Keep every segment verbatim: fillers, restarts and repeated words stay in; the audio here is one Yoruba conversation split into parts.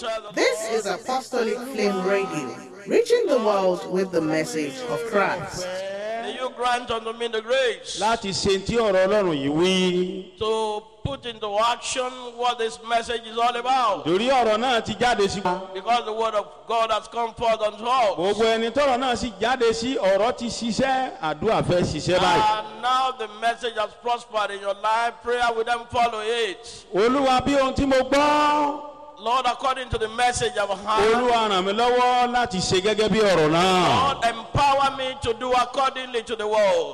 This is Apostolic Flame Radio, reaching the world with the message of Christ. May you grant unto me the grace láti ṣe tí ọ̀rọ̀ Ọlọ́run yìí wí. to put into action what this message is all about. Torí ọ̀rọ̀ náà ti jáde sí wa. Because the word of God has come forth unto us. Gbogbo ẹni tọ́rọ̀ náà sì jáde sí ọ̀rọ̀ ti ṣiṣẹ́, àdúrà fẹ́ ṣiṣẹ́ báyìí. And now the message has prospered in your life. Prayer will then follow it. Olúwa bí ohun tí mo gbọ́. Lord, according to the message I've heard, Olúwa ràn mí lọ́wọ́ láti ṣe gẹ́gẹ́ bí ọ̀rọ̀ náà. Lord, empower me to do accordingly to the word.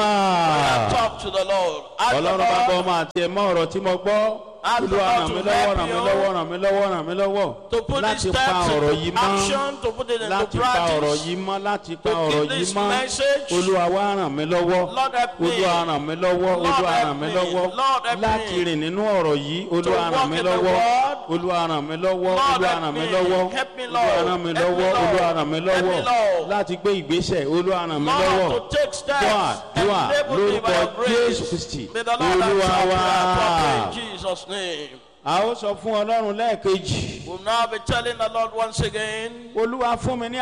Àdúrà. Talk to the Lord. Ask the Ọlọ́run bá Lord gbọ́ máa tiẹ̀ mọ́ ọ̀rọ̀ tí mo gbọ́. Ask the Olúwa Lord ràn to mí lọ́wọ́, help ràn mí you lọ́wọ́, ràn mí lọ́wọ́, ràn mí lọ́wọ́. to put these Láti pa steps ọ̀rọ̀ into yìí mọ́. action, to put it into Láti pa ọ̀rọ̀ practice. yìí mọ́, láti pa To ọ̀rọ̀ keep yìí this mọ́. message. Olúwa wá ràn mí lọ́wọ́. Lord help me. Olúwa ràn mí lọ́wọ́. Lord Olúwa help ràn mí me. lọ́wọ́. Lord help Láti me. rìn nínú ọ̀rọ̀ yìí. Olúwa walk ràn mí in the lọ́wọ́. word. Olúwa ràn mí lọ́wọ́. Lord Olúwa help ràn mí me. lọ́wọ́. Help me, Olúwa Lord. ràn mí Help me, lọ́wọ́. Lord. Olúwa ràn mí Help me, lọ́wọ́. Lord. Láti gbé ìgbésẹ̀. Olúwa ràn mí lọ́wọ́. Lord, to take steps. Dúà, dúà, Enable me by lórúkọ your grace. Jésù Kristi. May the Lord Olúwa answer wá. prayer properly in Jesus' name. A ó sọ fún Ọlọ́run lẹ́ẹ̀kejì. We'll now be telling the Lord once again, Olúwa fún mi ní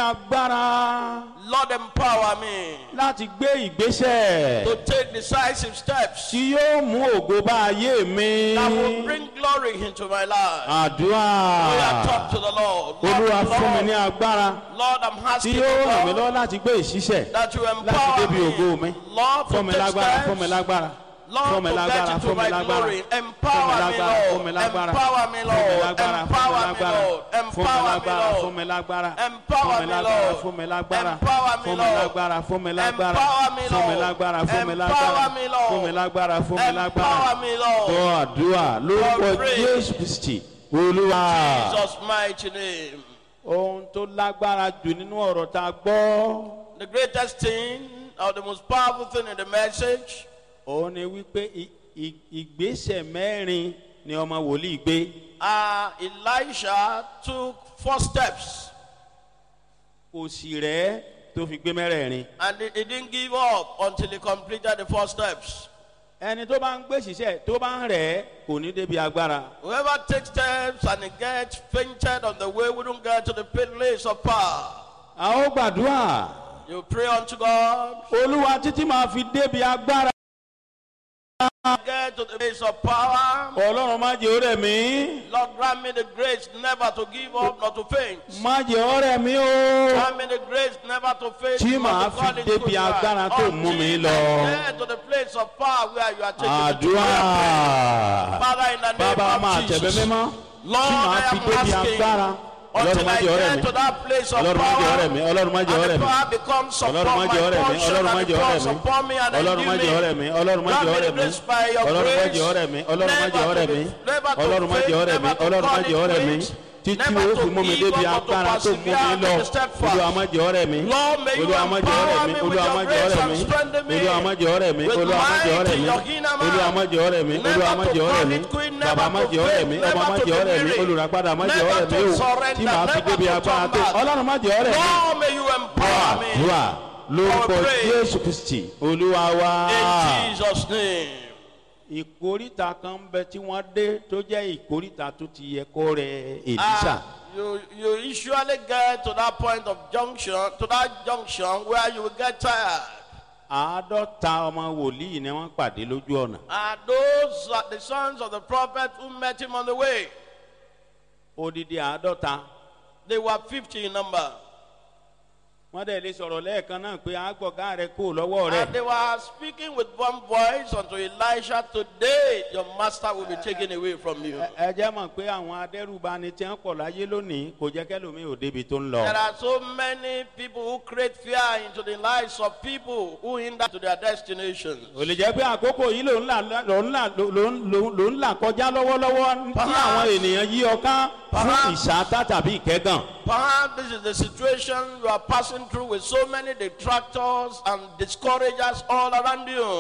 agbára Lord, empower me láti gbé ìgbésẹ̀ to take decisive steps tí yóò mú ògo bá ayé mi. that will bring glory into my life. Àdúrà. We are talk to the Lord. Olúwa Lord, fún mi ní Lord, agbára Lord, I'm tí asking you, yóò ràn mí Lord, lọ́wọ́ láti gbé ìṣiṣẹ́ that you láti empower débi ògo mi. me, Lord, Fún mi to take lágbára, fún mi steps. lágbára. Lord, Fún mi to lágbára, get into fún mi my lágbára. glory. Fún mi Empower me, lágbára, fún Lord. mi lágbára. Empower me, Fún mi Lord. lágbára, Empower me, fún mi Lord. lágbára. Empower me, Fún mi Lord. lágbára, Empower fún me, mi lágbára. Lord. Fún mi lágbára, Empower me, fún mi Lord. lágbára. Fún mi lágbára, Empower me, fún mi Lord. lágbára. Fún mi lágbára, Empower me, Lord. fún mi lágbára. Fún mi lágbára. Empower me, Lord. Gbọ́ àdúrà lórúkọ God pray. Jésù Kristi. Olúwa. Jesus' mighty name. Ohun tó lágbára jù nínú ọ̀rọ̀ tá a gbọ́. The greatest thing, or the most powerful thing in the message, Òun ni wípé i- i- ìgbésẹ̀ mẹ́rin ni ọmọ wòlíì gbé. uh, Elisha took four steps Kò sì rẹ̀ tó fi gbé mẹ́rẹ̀ẹ̀rin. and he, he didn't give up until he completed the four steps. Ẹni tó bá ń gbé ṣiṣẹ́ tó bá ń rẹ̀ kò ní débi agbára. Whoever takes steps and he gets fainted on the way wouldn't get to the place of power. A ó gbàdúrà. You pray unto God, Olúwa títí máa fi débi agbára. get to the place of power. Ọlọ́run má jẹ́ ó rẹ̀ mí. Lord, grant me the grace never to give up, not to faint. Má jẹ́ ó rẹ̀ mí o. Grant me the grace never to faint, Tí not màá to fall fi into débi trial. agbára tó mú mi Until lọ. I get to the place of power where you are taking me to. Àdúrà. Father, in the name Bàbá máa of tẹ̀bẹ̀ Jesus, mímọ́. Lord, Tí màá I fi am débi asking agbára. Ọlọ́run until má I jẹ́ ó rẹ̀ get mí. to that place of Ọlọ́run má jẹ́ ó rẹ̀ power, mí. Ọlọ́run má jẹ́ ó and rẹ̀ the mí. power becomes upon Ọlọ́run má my jẹ́ ó rẹ̀ mí. portion, Ọlọ́run má and jẹ́ ó rẹ̀ becomes mí. upon me, and Ọlọ́run má jẹ́ ó rẹ̀ endue mí. me. Ọlọ́run má Grant jẹ́ ó me the rẹ̀ mí. grace by your Ọlọ́run má grace, jẹ́ ó rẹ̀ mí. Ọlọ́run má never jẹ́ ó to rẹ̀ be- mí. never to Ọlọ́run má jẹ́ ó rẹ̀ mí. faint, never to Ọlọ́run má fall jẹ́ ó into rẹ̀ mí. it, Títí never ó to fi mú mi give débi up, but to agbára tó mú mi persevere lọ. and to step fast. Olúwa má jẹ́ ó rẹ̀ mí. Lord, may you Olúwa má jẹ́ ó rẹ̀ empower mí. me with Olúwa your má jẹ́ ó grace rẹ̀ and mí. strengthen me Olúwa má jẹ́ ó rẹ̀ mí. with Olúwa má jẹ́ ó might rẹ̀ in mí. your inner man. Olúwa má jẹ́ ó rẹ̀ mí. Never Olúwa má to jẹ́ ó rẹ̀ call mí. it quit, Bàbá never má to jẹ́ ó rẹ̀ faint, mí. Ọmọ never má to jẹ́ ó be rẹ̀ mí. weary, Olùràpadà má jẹ́ ó never rẹ̀ mí to o. surrender, Tí màá fi never débi to agbára turn tó. back. Ọlọ́run má jẹ́ ó rẹ̀ mí. Lord, may you empower me. Àdúrà lórúkọ I pray. Jésù Kristi Olúwa wa. In Jesus' name. Ìkóríta kan ń bẹ tí wọ́n dé tó jẹ́ ìkóríta tó ti yẹ kó rẹ Èlíṣà. Ah, you you usually get to that point of junction, to that junction where you will get tired. Àádọ́ta ọmọ wòlíì ni wọ́n pàdé lójú ọ̀nà. And those are the sons of the prophet who met him on the way. Odidi àádọ́ta. They were fifty in number. Wọ́n dẹ̀ lè sọ̀rọ̀ lẹ́ẹ̀kan náà pé àgbọ̀gá rẹ̀ kò lọ́wọ́ rẹ̀. And they were speaking with one voice unto Elisha, today your master will be taken away from you. Ẹ jẹ́ mọ̀ pé àwọn adẹ́rùbani tí wọ́n pọ̀ láyé lónìí kò jẹ́ kẹ́lòmíì ò débi tó ń lọ. There are so many people who create fear into the lives of people who hinder to their destinations. Ò lè jẹ́ pé àkókò yìí ló ń là ló ń là ló ń ló ń là kọjá lọ́wọ́lọ́wọ́ tí àwọn ènìyàn yí ọ ká fún ìṣáátá tàbí ìkẹ́gàn. Perhaps this is the situation you are passing through with so many detractors and discouragers all around you.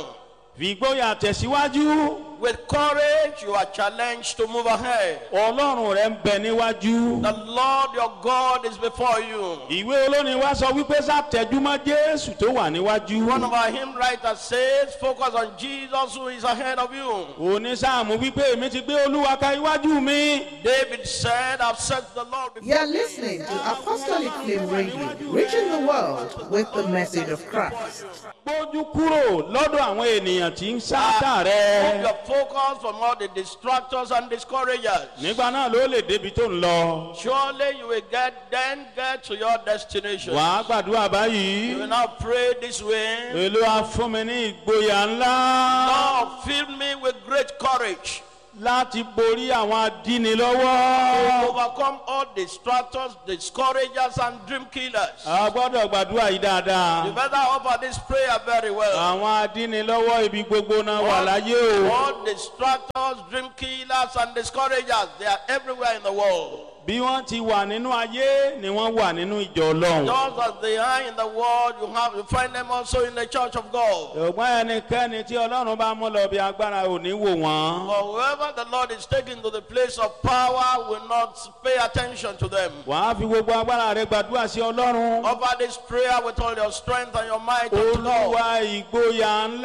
fi ìgboyà tẹ̀síwájú. With courage, you are challenged to move ahead. Ọlọ́run rẹ̀ ń bẹ níwájú. The Lord your God is before you. Ìwé olórin wa sọ wípé sátẹ̀júmọ́ Jésù tó wà níwájú. One of our hymn writers says, focus on Jesus who is ahead of you. Onísáàmù wípé èmi ti gbé Olúwa ka iwájú mi. David said, I've set the Lord before You are listening to Apostolic Flame Radio, reaching the world with the message of Christ. Gbójú kúrò lọ́dọ̀ àwọn ènìyàn tí ń sáátà Move rẹ̀. your focus from all the distractors and discouragers. Nígbà náà ló lè débi tó ń lọ. Surely you will get then get to your destination. Wàá gbàdúrà You will báyìí. now pray this way. Olúwa fún mi ní ìgboyà ńlá Lord, fill me with great courage láti borí àwọn to adínilọ́wọ́. overcome all distractors, discouragers, and dream killers. A gbọ́dọ̀ gbàdúrà yìí You dáadáa. better offer this prayer very well. Àwọn adínilọ́wọ́ ibi gbogbo náà wà láyé o. All distractors, dream killers, and discouragers, they are everywhere in the world. Bí wọ́n ti wà nínú ayé ni wọ́n wà nínú ìjọ Ọlọ́run. Just as they are in the world, you have you find them also in the church of God. Ṣùgbọ́n ẹnikẹ́ni tí Ọlọ́run bá mú lọ bí agbára ò ní wò wọ́n. For whoever the Lord is taking to the place of power will not pay attention to them. Wàá fi gbogbo agbára rẹ gbàdúrà sí Ọlọ́run. Offer this prayer with all your strength and your might unto God. Olúwa ìgboyà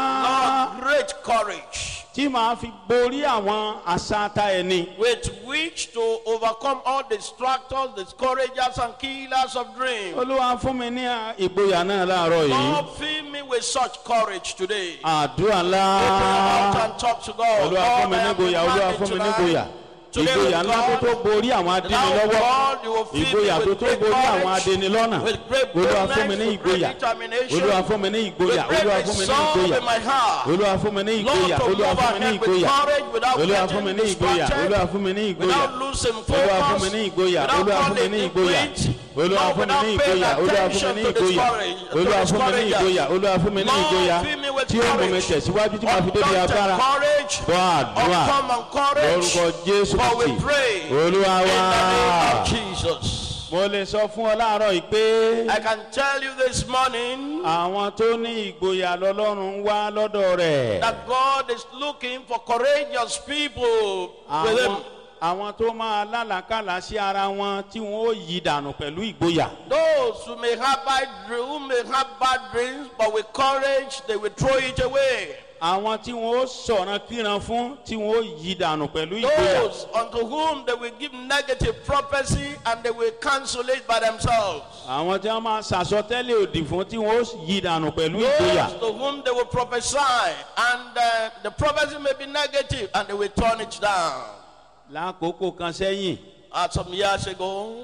ńlá Lord, great courage tí màá fi borí àwọn àṣàtà ẹni. with which to overcome all distractors, discouragers, and killers of dreams. Olúwa fún mi ní ìgboyà náà láàárọ̀ yìí. Lord, fill me with such courage today. Àdúrà Open your mouth ńlá. and talk to God. Olúwa Lord, fún mi I ní am ìgboyà. Olúwa demanding fún mi ní tonight. ìgboyà. Today Ìgboyà with ńlá tó tó God, borí àwọn now adínilọ́wọ́. God, you will fill Ìgboyà me tó with tó great borí àwọn courage, adínilọ́nà. with great Olúwa fún mi boldness, ní with great ìgboyà. determination, Olúwa fún mi ní with ìgboyà. great Olúwa fún mi ní resolve ìgboyà. in my heart. Olúwa fún mi ní Lord, ìgboyà. to Olúwa move fún mi ní ahead with ìgboyà. courage without Olúwa fún mi getting ní ìgboyà. distracted, Olúwa fún mi ní ìgboyà. without losing Olúwa fún mi focus, ní ìgboyà. without Olúwa fún mi falling ní in ìgboyà. quit, Olúwa Lord, fún mi without ní paying ìgboyà. Olúwa fún mi attention ní to ìgboyà. discourage, to Olúwa fún mi ní discouragers. ìgboyà. Olúwa fún mi ní ìgboyà. Lord, fill me with Tí ó mú mi courage, tẹ̀síwájú tí màá fi débi undaunted agbára. courage, Gbọ́ àdúrà uncommon courage, lórúkọ Jésù for we Kristi. pray Olúwa in the name wá. of Jesus. Mo lè sọ fún ọ láàárọ̀ yìí pé I can tell you this morning àwọn tó ní ìgboyà lọ́lọ́run ń wá lọ́dọ̀ rẹ̀. that God is looking for courageous people with Àwọn Him. àwọn tó máa lálàkàlà sí ara wọn tí wọn ó yí dànù pẹ̀lú ìgboyà. Those who may have bad dreams, who may have bad dreams, but with courage they will throw it away. Àwọn tí wọn ó sọ̀rọ̀ kíran fún tí wọn ó yí dànù pẹ̀lú ìgboyà. Those unto whom they will give negative prophecy and they will cancel it by themselves. Àwọn tí wọn máa ṣàsọtẹ́lẹ̀ òdì fún tí wọn ó yí dànù pẹ̀lú ìgboyà. Those to whom they will prophesy and uh, the prophecy may be negative and they will turn it down. Lákòókò kan sẹ́yìn, Uh, some years ago,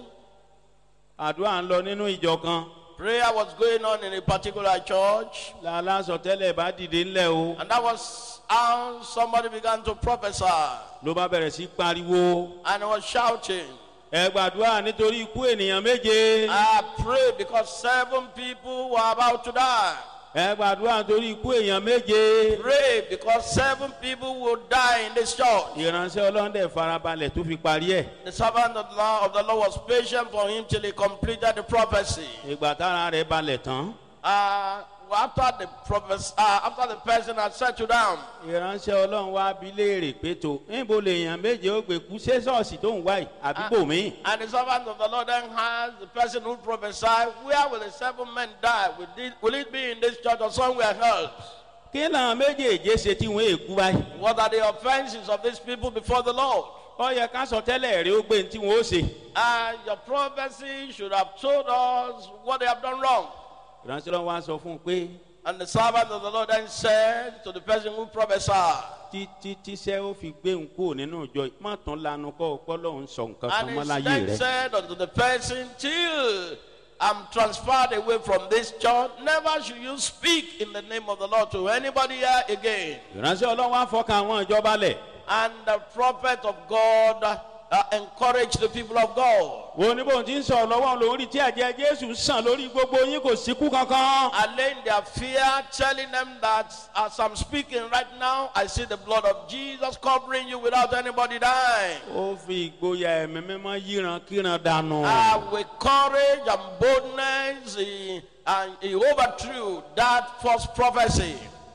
àdúrà ń lọ nínú ìjọ kan. prayer was going on in a particular church, Lálásọtẹ́lẹ̀ bá dìde ńlẹ̀ o. and that was how somebody began to prophesy, Ló bá bẹ̀rẹ̀ sí pariwo. and he was shouting, Ẹ gbàdúrà nítorí ikú ènìyàn méje. I pray because seven people were about to die. Ẹ gbàdúrà nítorí ikú èèyàn méje. Pray because seven people will die in this church. Ìránṣẹ́ Ọlọ́run dẹ̀ farabalẹ̀ tó fi parí ẹ̀. The servant of the Lord, of the Lord was patient for him till he completed the prophecy. Ìgbà tára rẹ̀ balẹ̀ tán. Uh, after the prophes- uh, after the person had settled down, Ìránṣẹ́ Ọlọ́run wá bi léèrè pé tó níbo lèèyàn méje ó gbé kú ṣé ṣọ́ọ̀ṣì tó ń wá yìí àbí bò mí. and the servant of the Lord then asked the person who prophesied, where will the seven men die? Will it, will it be in this church or somewhere else? Kí làwọn méjèèjì ṣe tí wọ́n èkú báyìí? What are the offenses of these people before the Lord? Ó yẹ ká sọ tẹ́lẹ̀ rẹ̀ ó gbé ní tí wọ́n ó ṣe. And your prophecy should have told us what they have done wrong. Ìránṣẹ́ Ọlọ́run wá sọ fún un pé And the servant of the Lord then said to the person who prophesied, títí tíṣẹ́ ó fi gbé òun kúrò nínú ìjọ yìí, má tún lanu kọ́ ọ̀pọ̀ lọ́hùn sọ nǹkan kan and mọ́ he láyé then rẹ̀. said unto the person, till I'm transferred away from this church, never should you speak in the name of the Lord to anybody here again. Ìránṣẹ́ Ọlọ́run wá fọkàn àwọn ìjọba lẹ̀. And the prophet of God uh, encouraged the people of God. Wo ní bóun ti ń sọ̀rọ̀ lọ́wọ́ lórí tí ẹ̀jẹ̀ Jésù sàn lórí gbogbo yín kò síkú kankan. Allaying their fear, telling them that as I'm speaking right now, I see the blood of Jesus covering you without anybody dying. Ó fi ìgboyà ẹ̀mí mímọ́ yíran kíran dànù. Uh, with courage and boldness, he, and he overthrew that false prophecy.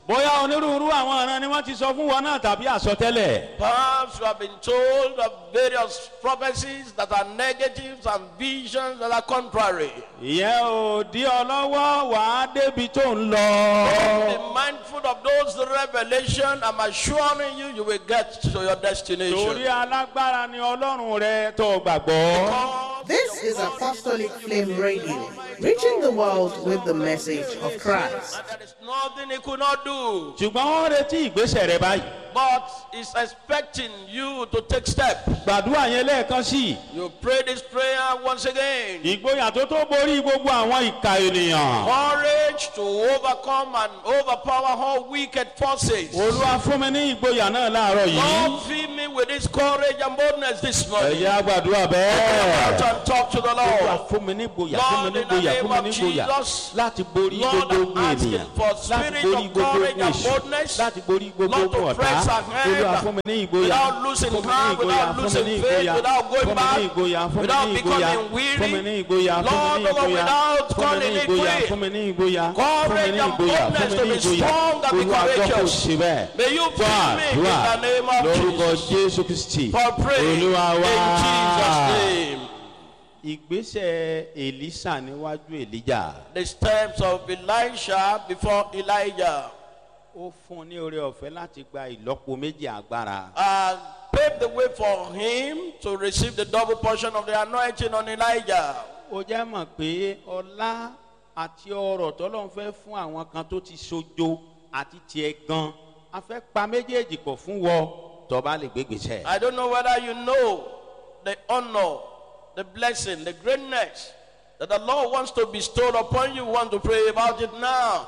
bóyá onírúurú àwọn ọ̀ràn ni wọ́n ti sọ fún wọn náà tàbí àsọtẹ́lẹ̀. Perhaps you have been told of various prophecies that are negatives and visions that are contrary. ìyẹn ò dí ọ lọ́wọ́ wàá débi tó ń lọ. Be mindful of those revelations. I'm assuring you, you will get to your destination. torí alágbára ni ọlọ́run rẹ tó gbàgbọ́. This is Apostolic Flame Radio, reaching the world with the message of Christ. And there is nothing he could not do. ṣùgbọ́n wọ́n retí ìgbésẹ̀ rẹ báyìí. But he's expecting you to take steps. gbàdúrà yẹn lẹ́ẹ̀kan sí i. You pray this prayer once again. ìgboyà tó tó borí gbogbo àwọn ìka ènìyàn. Courage to overcome and overpower all wicked forces. olúwa fún mi ní ìgboyà náà láàárọ̀ yìí. Lord, fill me with this courage and boldness this morning. ẹ̀yà gbàdúrà Out bẹ́ẹ̀. and talk to the olúwa Lord. fún mi ní ìgboyà fún mi ní ìgboyà fún mi ní ìgboyà láti borí Lord, gbogbo I'm asking ènìyàn for láti spirit borí of gbogbo courage and èṣù boldness. láti borí gbogbo Lord, to ọ̀tá. press ahead olúwa fún mi ní ìgboyà without losing fún mi ní heart, ìgboyà without fún mi losing ní faith, ìgboyà without going fún mi ní back, ìgboyà fún mi without ní ìgboyà becoming fún mi weary. ní ìgboyà fún mi Lord, ní ìgboyà without fún mi calling ní it ìgboyà quit. fún mi ní ìgboyà fún mi Courage ní and ìgboyà fún boldness mi to ní be ìgboyà strong and be olúwa jọ̀ọ́ kó courageous. ṣe bẹ́ẹ̀. May you fill me in the name of lórúkọ Jesus. jésù kristi For praying in olúwa wá. Jesus' name. ìgbésẹ̀ èlísà níwájú èlíjà. The steps of Elisha before Elijah ó fún un ní oore ọ̀fẹ́ láti gba ìlọ́po méjì agbára. uh, paved the way for him to receive the double portion of the anointing on Elijah. ó jẹ́ mọ̀ pé ọlá àti ọrọ̀ tọ́lọ́run fẹ́ fún àwọn kan tó ti sojo àti tiẹ̀ gan a fẹ́ pa méjèèjì pọ̀ fún wọ tó bá lè gbégbèsè. I don't know whether you know the honor, the blessing, the greatness that the Lord wants to bestow upon you. Want to pray about it now.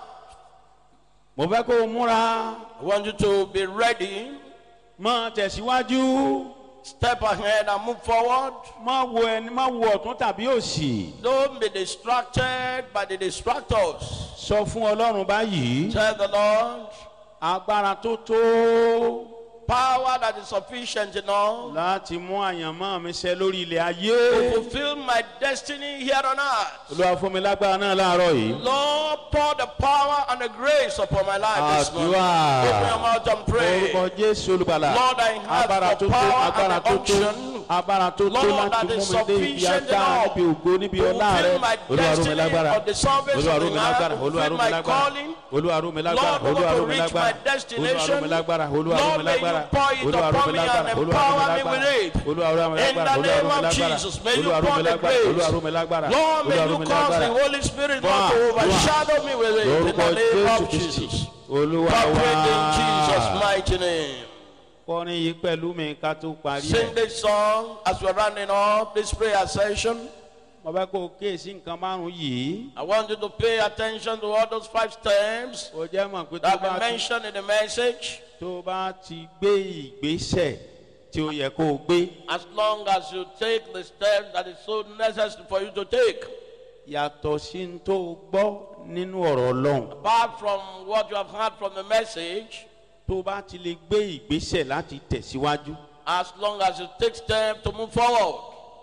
mo fẹ́ kó o múra I want you to be ready. mọ́ tẹ̀síwájú Step ahead and move forward. má wo ẹni má wo ọ̀tún tàbí òsì. Don't be distracted by the distractors. sọ fún ọlọ́run báyìí Tell the Lord, agbára tó tó power that is sufficient enough láti mú àyànmọ́ mi ṣẹ lórí ilẹ̀ to ayé. fulfill my destiny here on earth. olúwa fún mi lágbára náà láàárọ̀ yìí. Lord, pour the power and the grace upon my life this morning. àdúrà Open your mouth and pray. orúkọ jésù olùgbàlà. Lord, I have agbára the tó tó power agbára and tó the tó unction. agbára tó tó Lord, that láti is mú mi dé ibi sufficient agbára enough níbi ògo níbi to ọlá rẹ. fulfill my olúwa rú mi destiny lágbára of the salvation olúwa of rú the mi earth, lágbára to olúwa rú fulfill mi my lágbára calling. olúwa rú mi lágbára Lord, olúwa I rú want mi to reach lágbára my olúwa rú mi destination. lágbára olúwa rú Lord, mi may you lágbára pour it olúwa rú upon mi me and lágbára olúwa rú mi empower me lágbára with it. olúwa rú mi In lágbára the olúwa rú name mi of lágbára Jesus, may you olúwa rú pour mi the lágbára olúwa rú mi grace. lágbára Lord, may olúwa rú you mi cause the lágbára Holy Spirit Wá, not to wá. overshadow me with it. In lórúkọ the name jésù of kristi Jesus. olúwa Pray in Jesus' wá. mighty name. kọrin yìí pẹ̀lú mi ká tó parí Sing ẹ̀. this song as we're rounding up this prayer session. mo fẹ́ kó o kíyèsí nǹkan márùn-ún yìí. I want you to pay attention to all those five steps ó jẹ́ mọ̀ pé tó that bá we ti mentioned in the message. tó bá ti gbé ìgbésẹ̀ tí ó yẹ kó o gbé. As long as you take the steps that is so necessary for you to take, yàtọ̀ sí ní tó o gbọ́ nínú ọ̀rọ̀ ọlọ́run. apart from what you have heard from the message, tó bá ti lè gbé ìgbésẹ̀ láti tẹ̀síwájú. as long as you take steps to move forward.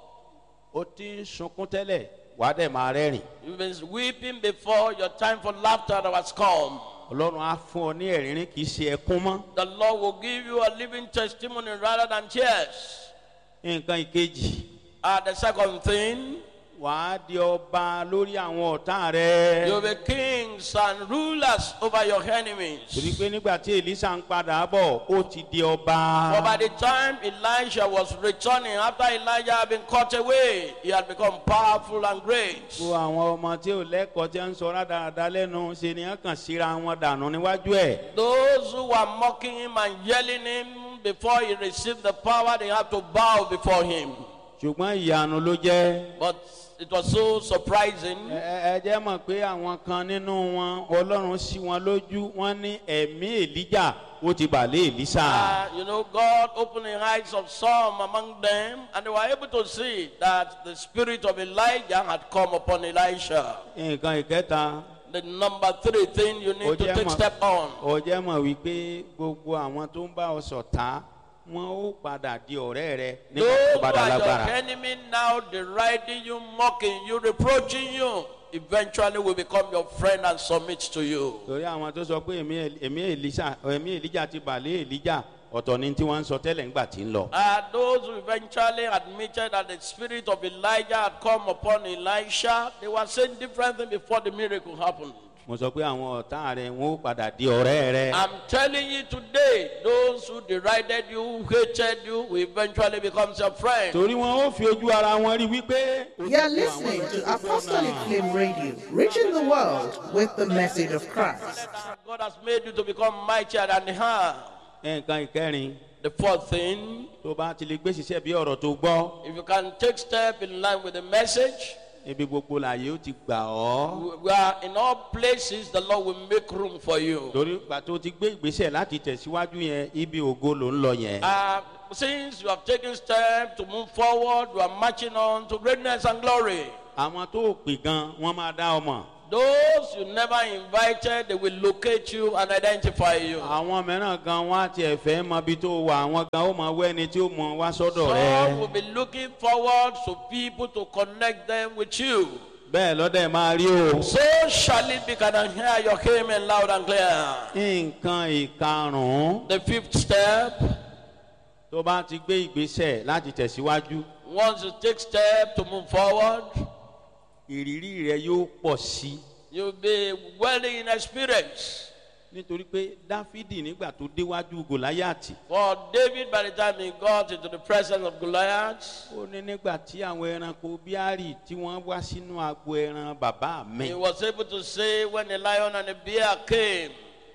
ó ti ń sunkún tẹ́lẹ̀ wàá dẹ̀ máa rẹ́rìn. You've been weeping before your time for laughter that has come. ọlọ́run á fún ọ ní ẹ̀rín kì í ṣe ẹkún mọ́. The Lord will give you a living testimony rather than tears. nǹkan ìkejì And the second thing, wàá di ọba lórí àwọn ọ̀tá rẹ. you'll be kings and rulers over your enemies. torí pé nígbà tí èlísà ń padà bọ̀ ó ti di ọba. For by the time Elijah was returning, after Elijah had been cut away, he had become powerful and great. gbogbo àwọn ọmọ tí ò lẹ́kọ̀ọ́ tí ń sọ rádaràda lẹ́nu ṣe ni wọ́n kàn síra wọn dànù níwájú ẹ̀. Those who were mocking him and yelling him before he received the power, they had to bow before him. ṣùgbọ́n ìyanu ló jẹ́. But it was so surprising. ẹ ẹ jẹ́ mọ̀ pé àwọn kan nínú wọn ọlọ́run sí wọn lójú wọ́n ní ẹ̀mí èlíjà ó ti bà lé èlísà. Uh, you know, God opened the eyes of some among them, and they were able to see that the spirit of Elijah had come upon Elisha. nǹkan ìkẹta. The number three thing you need to take step on. ó jẹ́ mọ̀ wípé gbogbo àwọn tó ń bá ọ ṣọ̀tá wọn ó padà di ọ̀rẹ́ rẹ nígbà Those tó who bá dá are your lágbára. enemy now deriding you, mocking you, reproaching you, eventually will become your friend and submit to you. torí àwọn tó sọ pé èmi èmi Èlíṣà èmi Èlíjà ti bàlẹ́ Èlíjà ọ̀tọ̀ ni tí wọ́n ń sọ tẹ́lẹ̀ ńgbà tí ń lọ. And those who eventually admitted that the spirit of Elijah had come upon Elisha, they were saying different things before the miracle happened. mo sọ pé àwọn ọ̀tá rẹ̀ wọ́n ó padà di ọ̀rẹ́ rẹ̀. I'm telling you today, those who derided you, who hated you, will eventually become your friend. torí wọn ó fi ojú ara wọn rí wípé. You are listening to Apostolic Flame Radio, reaching the world with the message of Christ. God has made you to become mightier than the hand. nǹkan ìkẹrin The fourth thing, tó bá ti lè gbé ṣiṣẹ́ bí ọ̀rọ̀ tó gbọ́. if you can take step in line with the message, ibi gbogbo làyè ó ti gbà ọ́. we are in all places, the Lord will make room for you. torí ìgbà tó ti gbé ìgbésẹ̀ láti tẹ̀síwájú yẹn ibi ògo ló ń lọ yẹn. Uh, since you have taken steps to move forward, you are marching on to greatness and glory. àwọn tó pè gan wọ́n máa dá ọmọ. Those you never invited, they will locate you and identify you. àwọn mìíràn gan wọ́n á tiẹ̀ fẹ́ mọ ibi tó wà àwọn gan ó máa wẹ́ ẹni tí ó mọ wá sọ́dọ̀ Some rẹ̀. will be looking forward to people to connect them with you. bẹ́ẹ̀ lọ́dẹ̀ máa rí o. So shall it be. Can I hear your amen loud and clear? nǹkan ìkarùn-ún The fifth step, tó bá ti gbé ìgbésẹ̀ láti tẹ̀síwájú once you take step to move forward, ìrírí rẹ yóò pọ̀ sí. you'll be well in experience. nítorí pé dáfídì nígbà tó déwájú gòláyàtì. For David, by the time he got into the presence of Goliath, ó ní nígbà tí àwọn ẹranko bíárì tí wọ́n wá sínú agbo ẹran bàbá mi. he was able to say, when the lion and the bear came,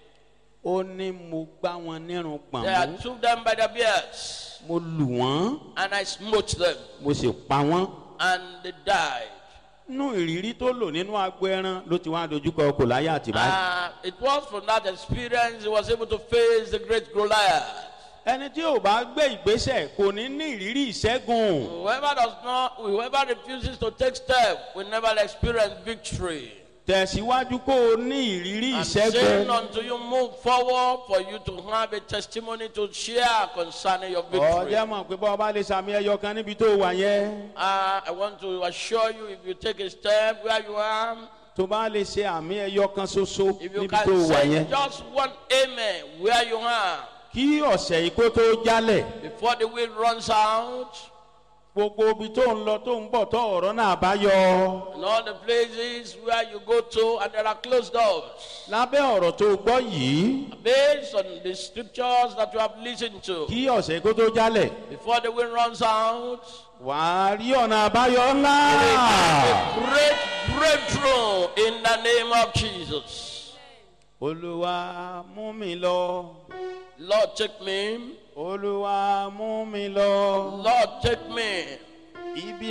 ó ní mo gbá wọn nírun I pọ̀nmú. took them by the beards, mo lù wọ́n and I smote them, mo sì pa wọ́n. and they died. nínú ìrírí tó lò nínú agbo ẹran ló ti wá dojúkọ gòláyàtì báyìí. Uh, it was from that experience he was able to face the great Goliath. ẹni tí ò bá gbé ìgbésẹ̀ kò ní ní ìrírí ìṣẹ́gun. Whoever does not, whoever refuses to take step will never experience victory. tẹ̀síwájú kó o ní ìrírí I'm saying ìṣẹ́gun. until you move forward for you to have a testimony to share concerning your victory. ọjọ́ mọ̀ pé bọ́ ọba lè sàmì ẹyọ kan níbi tó wà yẹn. Uh, I want to assure you, if you take a step where you are, tó bá lè ṣe àmì ẹyọ kan ṣoṣo if you níbi tó can wà say yẹn. just one amen where you are, kí ọ̀sẹ̀ yìí kó tó jálẹ̀. before the wind runs out, gbogbo ibi tó ń lọ tó ń bọ̀ tó ọ̀rọ̀ náà bá yọ. and all the places where you go to and there are closed doors. lábẹ́ ọ̀rọ̀ tó gbọ́ yìí. Based on the scriptures that you have listened to, kí ọ̀sẹ̀ yìí kó tó jálẹ̀. before the wind runs out, wàá rí ọ̀nà àbáyọ ńlá. a great breakthrough in the name of Jesus. olúwa mú mi lọ. Lord, take me. olúwa mú mi lọ. Lord, take me. ibi